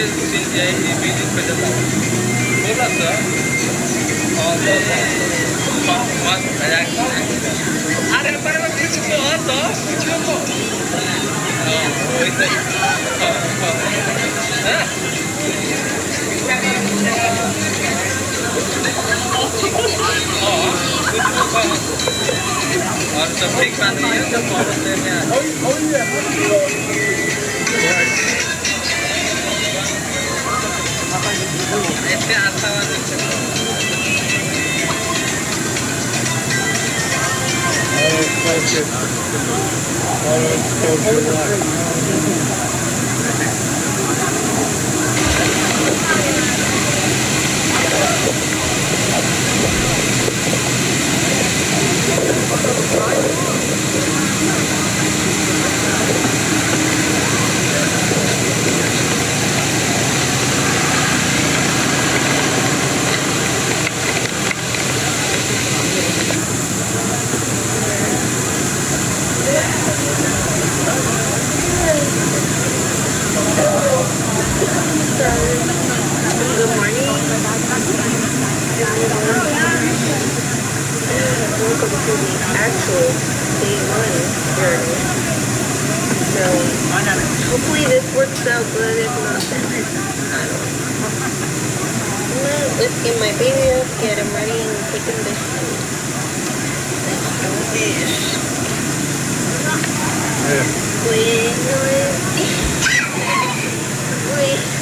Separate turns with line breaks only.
सब ठीक बात नहीं है जब मॉडल लेने आ ऐसे आता actual day one journey. So hopefully this works out good. If not, then I don't know. Let's get my baby up, get him ready, and take him to sleep. Let's do this. Wait.